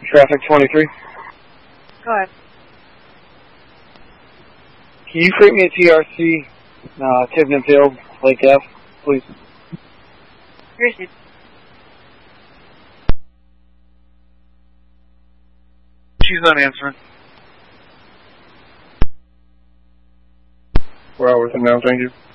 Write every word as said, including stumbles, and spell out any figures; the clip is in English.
Traffic twenty-three. Go ahead. Can you create me a T R C, uh, Tiverton Field, Lake F, please? Here's it. She's not answering. Four hours from now, thank you.